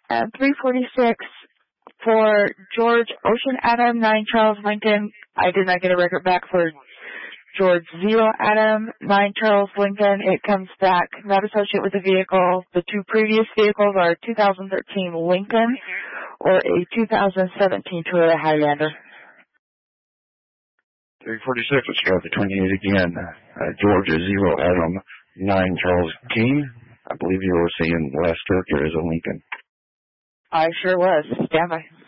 And 346 for George Ocean Adam, 9 Charles Lincoln. I did not get a record back for George Zero Adam, 9 Charles Lincoln. It comes back not associated with the vehicle. The two previous vehicles are a 2013 Lincoln or a 2017 Toyota Highlander. 346, let's try the 28 again. George Zero Adam, 9 Charles King. I believe you were saying last circuit is a Lincoln. I sure was. Stand by.